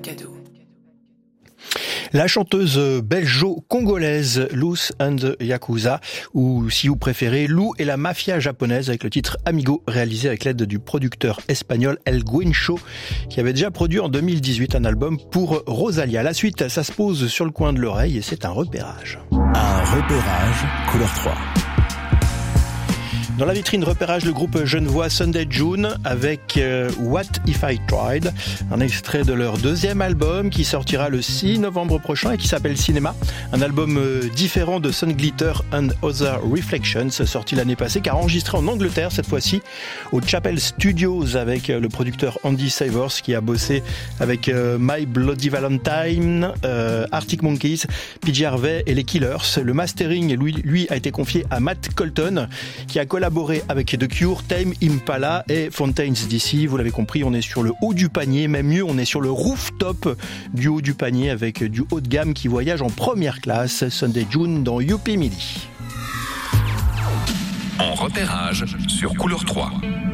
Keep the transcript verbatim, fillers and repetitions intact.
cadeau. La chanteuse belgeo-congolaise Loose and Yakuza, ou si vous préférez, Lou et la mafia japonaise, avec le titre Amigo, réalisé avec l'aide du producteur espagnol El Guincho, qui avait déjà produit en deux mille dix-huit un album pour Rosalia. La suite, ça se pose sur le coin de l'oreille et c'est un repérage. Un repérage couleur trois. Dans la vitrine repérage, le groupe genevois Sunday June avec euh, What If I Tried, un extrait de leur deuxième album qui sortira le six novembre prochain et qui s'appelle Cinéma, un album euh, différent de Sun Glitter and Other Reflections, sorti l'année passée, car enregistré en Angleterre cette fois-ci au Chapel Studios avec euh, le producteur Andy Savers qui a bossé avec euh, My Bloody Valentine, euh, Arctic Monkeys, P J Harvey et les Killers. Le mastering lui, lui a été confié à Matt Colton qui a collaboré avec The Cure, Tame Impala et Fontaines D C. Vous l'avez compris, on est sur le haut du panier, même mieux, on est sur le rooftop du haut du panier avec du haut de gamme qui voyage en première classe. Sunday June dans Youpi Midi. En repérage sur Couleur trois.